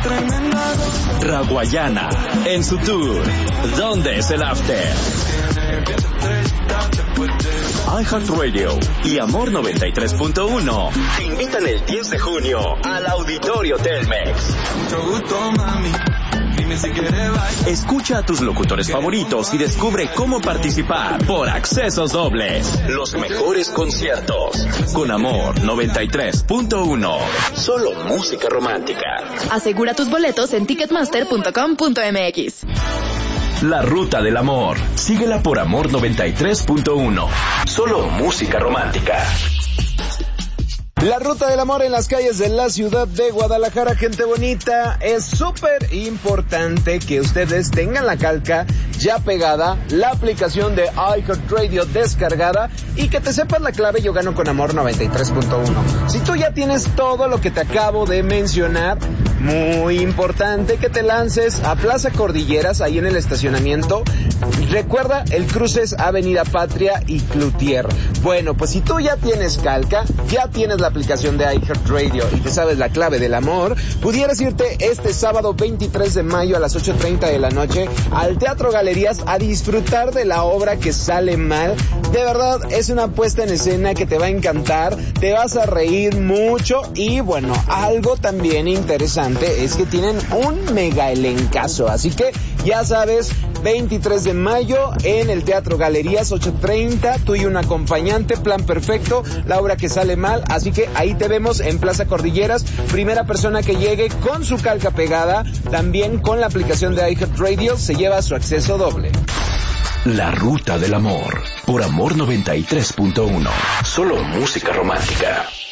Raguayana, en su tour ¿Dónde es el After? iHeartRadio y Amor 93.1 te invitan el 10 de junio al Auditorio Telmex. Escucha a tus locutores favoritos y descubre cómo participar por accesos dobles. Los mejores conciertos. Con Amor 93.1. Solo música romántica. Asegura tus boletos en ticketmaster.com.mx. La Ruta del Amor. Síguela por Amor 93.1. Solo música romántica. La Ruta del Amor en las calles de la ciudad de Guadalajara, gente bonita. Es súper importante que ustedes tengan la calca ya pegada, la aplicación de iHeartRadio descargada y que te sepas la clave Yo Gano con Amor 93.1. Si tú ya tienes todo lo que te acabo de mencionar, muy importante que te lances a Plaza Cordilleras, ahí en el estacionamiento. Recuerda, el cruce es Avenida Patria y Cloutier. Bueno, pues si tú ya tienes calca, ya tienes la aplicación de iHeartRadio y te sabes la clave del amor, pudieras irte este sábado 23 de mayo a las 8:30 de la noche al Teatro Galerías a disfrutar de la obra Que Sale Mal. De verdad, es una puesta en escena que te va a encantar, te vas a reír mucho y bueno, algo también interesante es que tienen un mega elencazo, así que ya sabes, 23 de mayo en el Teatro Galerías, 8:30, tú y un acompañante, plan perfecto, la obra Que Sale Mal, así que ahí te vemos en Plaza Cordilleras. Primera persona que llegue con su calca pegada, también con la aplicación de iHeartRadio, se lleva su acceso doble. La Ruta del Amor, por Amor 93.1. Solo música romántica.